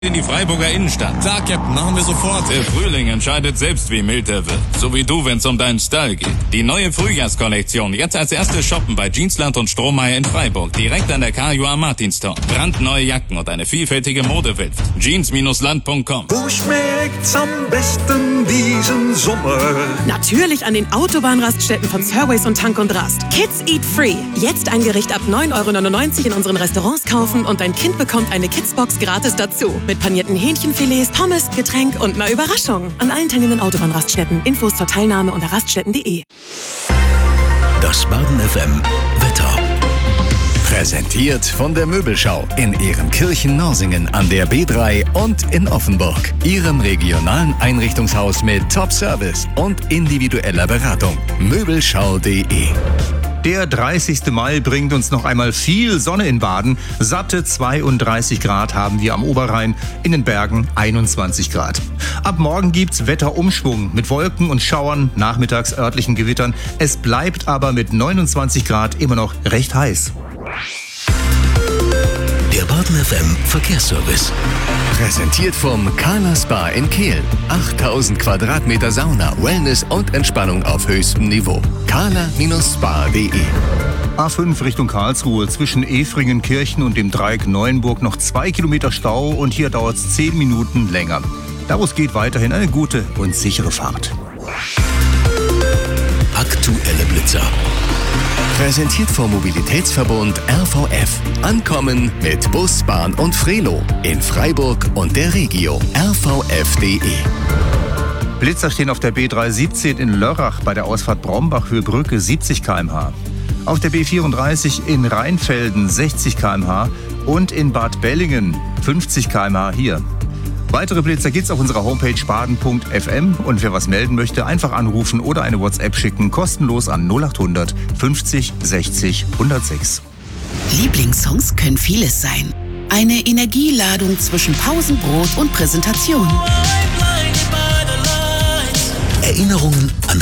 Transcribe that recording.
in die Freiburger Innenstadt. Klar, Captain, machen wir sofort. Der Frühling entscheidet selbst, wie mild er wird. So wie du, wenn's um deinen Style geht. Die neue Frühjahrskollektion, jetzt als erstes shoppen bei Jeansland und Strohmeier in Freiburg. Direkt an der KJA am Martinstor. Brandneue Jacken und eine vielfältige Modewelt. Jeans-Land.com. Wo schmeckt's am besten diesen Sommer? Natürlich an den Autobahnraststätten von Surways und Tank und Rast. Kids Eat Free. Jetzt ein Gericht ab 9,99 € in unseren Restaurants kaufen und dein Kind bekommt eine Kidsbox gratis dazu. Mit panierten Hähnchenfilets, Pommes, Getränk und einer Überraschung. An allen teilnehmenden Autobahnraststätten. Infos zur Teilnahme unter raststätten.de. Das Baden FM Wetter. Präsentiert von der Möbelschau in Ehrenkirchen-Norsingen an der B3 und in Offenburg. Ihrem regionalen Einrichtungshaus mit Top-Service und individueller Beratung. Möbelschau.de. Der 30. Mai bringt uns noch einmal viel Sonne in Baden. Satte 32 Grad haben wir am Oberrhein, in den Bergen 21 Grad. Ab morgen gibt's Wetterumschwung mit Wolken und Schauern, nachmittags örtlichen Gewittern. Es bleibt aber mit 29 Grad immer noch recht heiß. Der Baden FM Verkehrsservice. Präsentiert vom Carla Spa in Kehl. 8000 Quadratmeter Sauna, Wellness und Entspannung auf höchstem Niveau. carla-spa.de. A5 Richtung Karlsruhe zwischen Efringen-Kirchen und dem Dreieck Neuenburg noch 2 Kilometer Stau und hier dauert's 10 Minuten länger. Daraus geht weiterhin eine gute und sichere Fahrt. Aktuelle Blitzer. Präsentiert vom Mobilitätsverbund RVF. Ankommen mit Bus, Bahn und Frelo. In Freiburg und der Regio. rvf.de. Blitzer stehen auf der B317 in Lörrach bei der Ausfahrt Brombach-Höhe Brücke 70 km/h. Auf der B34 in Rheinfelden 60 km/h und in Bad Bellingen 50 km/h hier. Weitere Blitzer gibt's auf unserer Homepage baden.fm und wer was melden möchte, einfach anrufen oder eine WhatsApp schicken, kostenlos an 0800 50 60 106. Lieblingssongs können vieles sein. Eine Energieladung zwischen Pausenbrot und Präsentation. Erinnerungen an